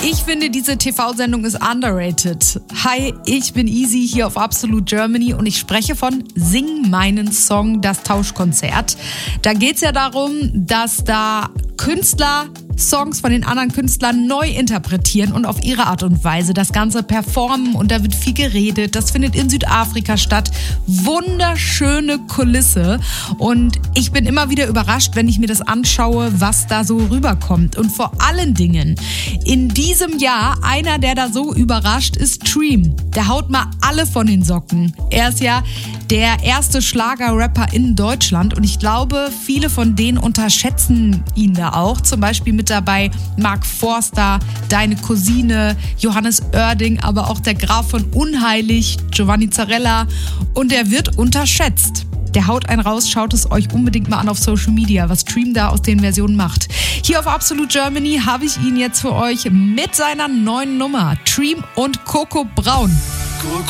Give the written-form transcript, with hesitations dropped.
Ich finde, diese TV-Sendung ist underrated. Hi, ich bin Easy hier auf Absolute Germany und ich spreche von Sing meinen Song, das Tauschkonzert. Da geht es ja darum, dass da Künstler Songs von den anderen Künstlern neu interpretieren und auf ihre Art und Weise das Ganze performen und da wird viel geredet. Das findet in Südafrika statt. Wunderschöne Kulisse und ich bin immer wieder überrascht, wenn ich mir das anschaue, was da so rüberkommt. Und vor allen Dingen, in diesem Jahr, einer, der da so überrascht, ist Dream. Der haut mal alle von den Socken. Er ist ja der erste Schlager-Rapper in Deutschland und ich glaube, viele von denen unterschätzen ihn da auch. Zum Beispiel mit dabei Mark Forster, Deine Cousine, Johannes Oerding, aber auch der Graf von Unheilig, Giovanni Zarella und er wird unterschätzt. Der haut einen raus, schaut es euch unbedingt mal an auf Social Media, was Dream da aus den Versionen macht. Hier auf Absolute Germany habe ich ihn jetzt für euch mit seiner neuen Nummer, Dream und Coco Braun. Coco